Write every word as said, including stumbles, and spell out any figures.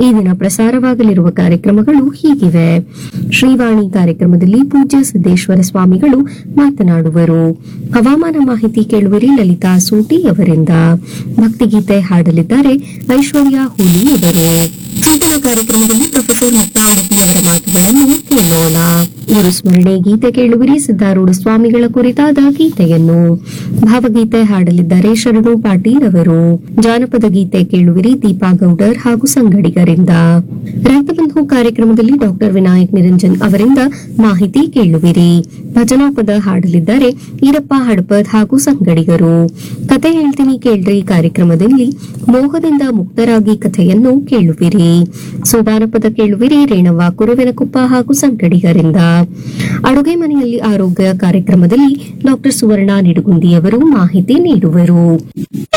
ಈ ದಿನ ಪ್ರಸಾರವಾಗಲಿರುವ ಕಾರ್ಯಕ್ರಮಗಳು ಹೀಗಿವೆ. ಶ್ರೀವಾಣಿ ಕಾರ್ಯಕ್ರಮದಲ್ಲಿ ಪೂಜ್ಯ ಸಿದ್ದೇಶ್ವರ ಸ್ವಾಮಿಗಳು ಮಾತನಾಡುವರು. ಹವಾಮಾನ ಮಾಹಿತಿ ಕೇಳುವರಿ ಲಲಿತಾ ಸೂಟಿ ಅವರಿಂದ. ಭಕ್ತಿಗೀತೆ ಹಾಡಲಿದ್ದಾರೆ ಐಶ್ವರ್ಯ ಹೂಲಿ ಅವರು. ಇಂದಿನ ಕಾರ್ಯಕ್ರಮದಲ್ಲಿ ಪ್ರೊಫೆಸರ್ ಮುಕ್ತಾ ಉಡುಪಿ ಅವರ ಮಾತುಗಳನ್ನು ಕೇಳೋಣ. ಗುರು ಸ್ಮರಣೆ ಗೀತೆ ಕೇಳುವರಿ ಸಿದ್ದಾರೂಢ ಸ್ವಾಮಿಗಳ ಕುರಿತಾದ ಗೀತೆಯನ್ನು. ಭಾವಗೀತೆ ಹಾಡಲಿದ್ದಾರೆ ಶರಣು ಪಾಟೀಲ್ ಅವರು. ಜಾನಪದ ಗೀತೆ ಕೇಳುವಿರಿ ದೀಪಾ ಗೌಡರ್ ಹಾಗೂ ಸಂಗಡಿಗರಿಂದ. ರೈತ ಬಂಧು ಕಾರ್ಯಕ್ರಮದಲ್ಲಿ ಡಾಕ್ಟರ್ ವಿನಾಯಕ್ ನಿರಂಜನ್ ಅವರಿಂದ ಮಾಹಿತಿ ಕೇಳುವಿರಿ. ಭಜನಾ ಪದ ಹಾಡಲಿದ್ದಾರೆ ಈರಪ್ಪ ಹಡಪದ್ ಹಾಗೂ ಸಂಗಡಿಗರು. ಕತೆ ಹೇಳ್ತೀನಿ ಕೇಳ್ರಿ ಕಾರ್ಯಕ್ರಮದಲ್ಲಿ ಮೋಹದಿಂದ ಮುಕ್ತರಾಗಿ ಕಥೆಯನ್ನು ಕೇಳುವಿರಿ. ಸೋಬಾನ ಪದ ಕೇಳುವಿರಿ ರೇಣವ್ವ ಕುರುವೆನಕೊಪ್ಪ ಹಾಗೂ ಸಂಗಡಿಗರಿಂದ. ಅಡುಗೆ ಮನೆಯಲ್ಲಿ ಆರೋಗ್ಯ ಕಾರ್ಯಕ್ರಮದಲ್ಲಿ ಡಾಕ್ಟರ್ ಸುವರ್ಣ ನಿಡುಗುಂದಿ ಅವರು ಮಾಹಿತಿ ನೀಡುವರು.